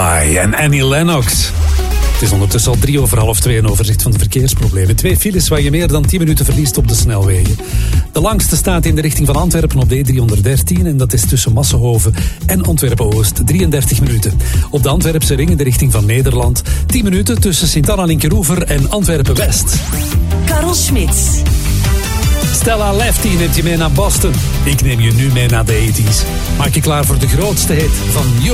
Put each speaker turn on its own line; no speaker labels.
Fly en Annie Lennox. Het is ondertussen al 2:03 een overzicht van de verkeersproblemen. 2 files waar je meer dan 10 minuten verliest op de snelwegen. De langste staat in de richting van Antwerpen op de E313 en dat is tussen Massenhoven en Antwerpen-Oost, 33 minuten. Op de Antwerpse ring in de richting van Nederland, 10 minuten tussen Sint-Anna-Linkeroever en Antwerpen-West.
Carol Smits.
Stella Lefty neemt je mee naar Boston. Ik neem je nu mee naar de 80's. Maak je klaar voor de grootste hit van